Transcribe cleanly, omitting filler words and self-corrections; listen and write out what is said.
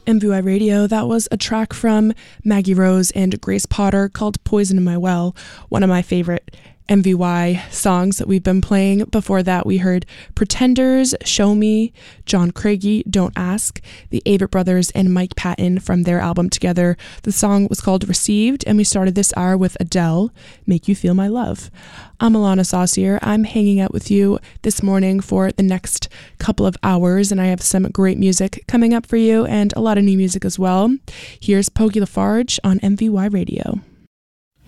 MVY Radio, that was a track from Maggie Rose and Grace Potter called Poison in My Well, one of my favorite MVY songs that we've been playing. Before that, we heard Pretenders, Show Me, John Craigie, Don't Ask, the Avett Brothers, and Mike Patton from their album Together. The song was called Received, and we started this hour with Adele, Make You Feel My Love. I'm Alana Saucier. I'm hanging out with you this morning for the next couple of hours, and I have some great music coming up for you and a lot of new music as well. Here's Pokey LaFarge on MVY Radio.